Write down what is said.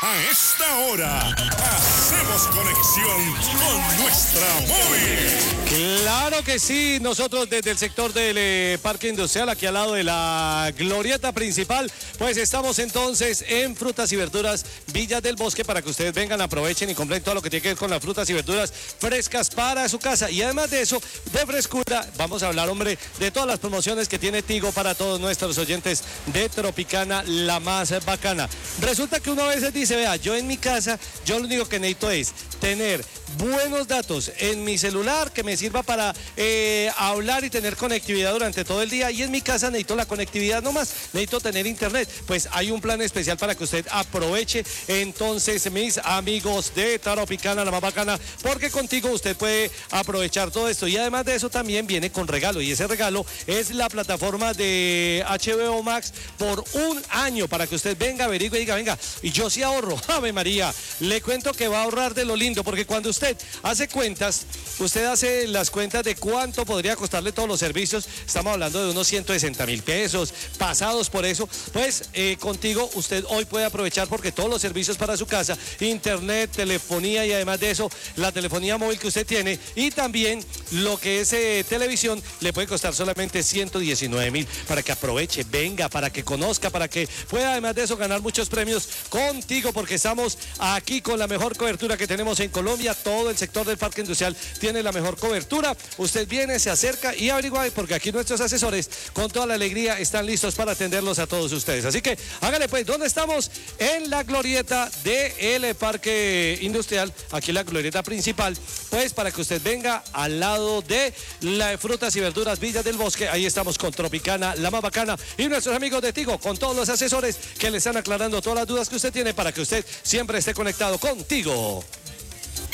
A esta hora, hacemos conexión con nuestra móvil. Claro que sí, nosotros desde el sector del Parque Industrial, aquí al lado de la glorieta principal, pues estamos entonces en Frutas y Verduras Villas del Bosque para que ustedes vengan, aprovechen y compren todo lo que tiene que ver con las frutas y verduras frescas para su casa. Y además de eso, de frescura, vamos a hablar, hombre, de todas las promociones que tiene Tigo para todos nuestros oyentes de Tropicana, la más bacana. Resulta que uno a veces dice, vea, yo en mi casa, yo lo único que necesito es tener buenos datos en mi celular que me sirva para hablar y tener conectividad durante todo el día, y en mi casa necesito la conectividad nomás, necesito tener internet. Pues hay un plan especial para que usted aproveche entonces, mis amigos de Tropicana, la más bacana, porque contigo usted puede aprovechar todo esto, y además de eso también viene con regalo, y ese regalo es la plataforma de HBO Max por un año para que usted venga, averigüe y diga, venga, y yo sí ahorro. Ave María, le cuento que va a ahorrar de lo lindo, porque cuando usted hace cuentas, usted hace las cuentas de cuánto podría costarle todos los servicios, estamos hablando de unos 160.000 pesos, pasados por eso, pues contigo usted hoy puede aprovechar, porque todos los servicios para su casa, internet, telefonía, y además de eso, la telefonía móvil que usted tiene, y también lo que es televisión, le puede costar solamente 119.000, para que aproveche, venga, para que conozca, para que pueda además de eso ganar muchos premios contigo, porque estamos aquí con la mejor cobertura que tenemos en Colombia. Todo el sector del Parque Industrial tiene la mejor cobertura. Usted viene, se acerca y averigua, porque aquí nuestros asesores con toda la alegría están listos para atenderlos a todos ustedes. Así que hágale pues, ¿dónde estamos? En la glorieta del Parque Industrial, aquí en la glorieta principal, pues para que usted venga al lado de la Frutas y Verduras Villas del Bosque. Ahí estamos con Tropicana, la más bacana, y nuestros amigos de Tigo, con todos los asesores que le están aclarando todas las dudas que usted tiene para que usted siempre esté conectado contigo.